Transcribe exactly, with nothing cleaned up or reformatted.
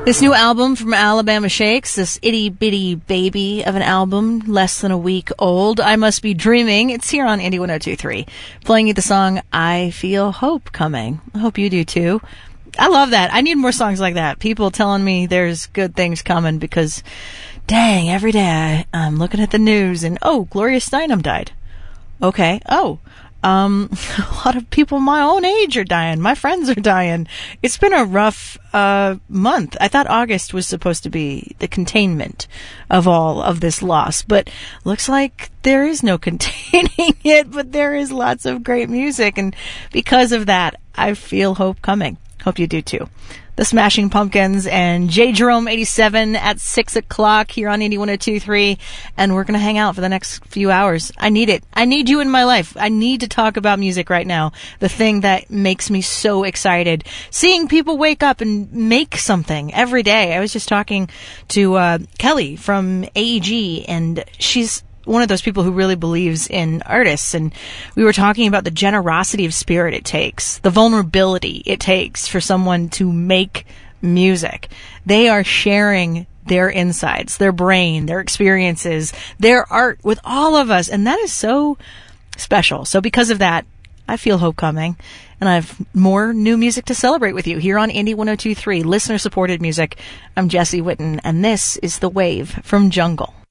This new album from Alabama Shakes, this itty-bitty baby of an album, less than a week old, I Must Be Dreaming. It's here on Indie one oh two point three, playing you the song I Feel Hope Coming. I hope you do too. I love that. I need more songs like that. People telling me there's good things coming because, dang, every day I, I'm looking at the news and, oh, Gloria Steinem died. Okay. Oh. Um, a lot of people my own age are dying. My friends are dying. It's been a rough, uh, month. I thought August was supposed to be the containment of all of this loss, but looks like there is no containing it, but there is lots of great music. And because of that, I feel hope coming. Hope you do too. The Smashing Pumpkins and J. Jerome eighty-seven at six o'clock here on Indie one oh two point three. And we're going to hang out for the next few hours. I need it. I need you in my life. I need to talk about music right now. The thing that makes me so excited. Seeing people wake up and make something every day. I was just talking to uh, Kelly from A E G, and she's one of those people who really believes in artists, and we were talking about the generosity of spirit it takes, the vulnerability it takes for someone to make music. They are sharing their insights, their brain, their experiences, their art with all of us, and that is so special. So because of that, I feel hope coming, and I have more new music to celebrate with you here on Indie one oh two point three, listener-supported music. I'm Jessie Witten, and this is The Wave from Jungle.